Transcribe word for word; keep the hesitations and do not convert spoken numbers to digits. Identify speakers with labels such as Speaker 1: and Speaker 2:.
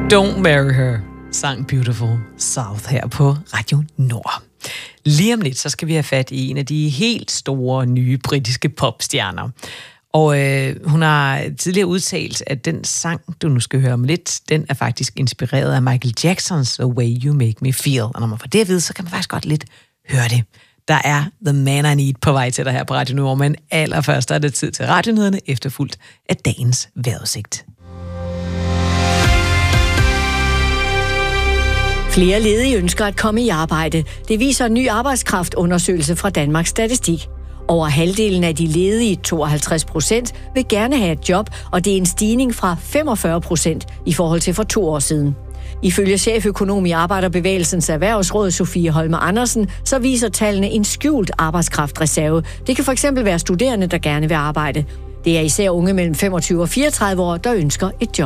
Speaker 1: Don't Marry Her, sang Beautiful South her på Radio Nord. Lige om lidt, så skal vi have fat i en af de helt store nye britiske popstjerner. Og øh, hun har tidligere udtalt, at den sang, du nu skal høre om lidt, den er faktisk inspireret af Michael Jacksons The Way You Make Me Feel. Og når man får det at vide, så kan man faktisk godt lidt høre det. Der er The Man I Need på vej til dig her på Radio Nord, men allerførst er det tid til radionyhederne, efterfulgt af dagens vejrudsigt.
Speaker 2: Flere ledige ønsker at komme i arbejde. Det viser en ny arbejdskraftundersøgelse fra Danmarks Statistik. Over halvdelen af de ledige, tooghalvtreds procent, vil gerne have et job, og det er en stigning fra femogfyrre procent i forhold til for to år siden. Ifølge cheføkonom i Arbejderbevægelsens Erhvervsråd, Sofie Holme Andersen, så viser tallene en skjult arbejdskraftreserve. Det kan for eksempel være studerende, der gerne vil arbejde. Det er især unge mellem femogtyve og fireogtredive år, der ønsker et job.